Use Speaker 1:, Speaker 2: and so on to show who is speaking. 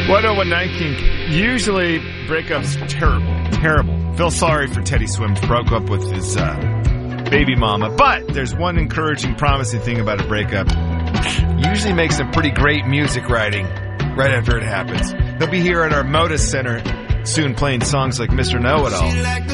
Speaker 1: 101.19. Usually breakups terrible. Feel sorry for Teddy Swims. Broke up with his baby mama. But there's one encouraging, promising thing about a breakup. Usually makes some pretty great music writing right after it happens. He'll be here at our Modus Center soon playing songs like Mr. Know-It-All.